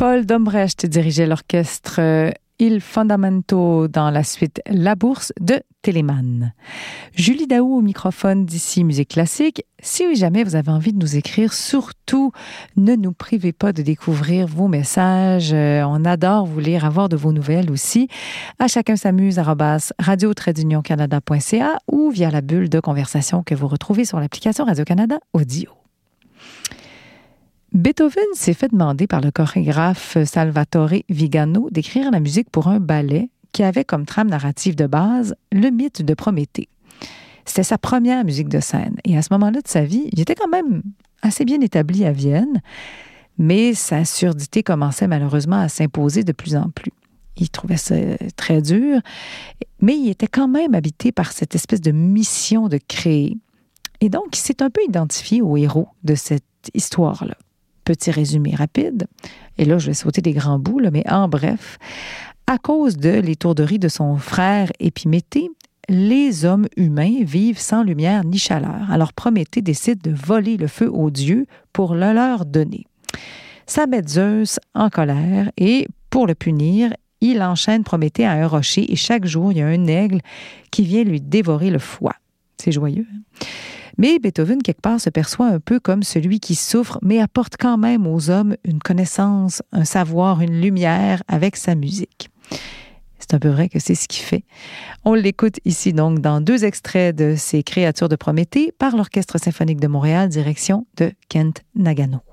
Paul Dombrecht dirigeait l'orchestre Il Fondamento dans la suite La Bourse de Telemann. Julie Daou au microphone d'ici Musique Classique. Si jamais vous avez envie de nous écrire, surtout ne nous privez pas de découvrir vos messages. On adore vous lire, avoir de vos nouvelles aussi. À chacun s'amuse @radio-canada.ca ou via la bulle de conversation que vous retrouvez sur l'application Radio-Canada Audio. Beethoven s'est fait demander par le chorégraphe Salvatore Vigano d'écrire la musique pour un ballet qui avait comme trame narrative de base le mythe de Prométhée. C'était sa première musique de scène. Et à ce moment-là de sa vie, il était quand même assez bien établi à Vienne, mais sa surdité commençait malheureusement à s'imposer de plus en plus. Il trouvait ça très dur, mais il était quand même habité par cette espèce de mission de créer. Et donc, il s'est un peu identifié au héros de cette histoire-là. Petit résumé rapide, et là je vais sauter des grands bouts, mais en bref, à cause de l'étourderie de son frère Épiméthée, les hommes humains vivent sans lumière ni chaleur. Alors Prométhée décide de voler le feu aux dieux pour le leur donner. Ça met Zeus en colère et pour le punir, il enchaîne Prométhée à un rocher et chaque jour, il y a un aigle qui vient lui dévorer le foie. C'est joyeux, hein? Mais Beethoven, quelque part, se perçoit un peu comme celui qui souffre, mais apporte quand même aux hommes une connaissance, un savoir, une lumière avec sa musique. C'est un peu vrai que c'est ce qu'il fait. On l'écoute ici donc dans 2 extraits de ces créatures de Prométhée par l'Orchestre symphonique de Montréal, direction de Kent Nagano.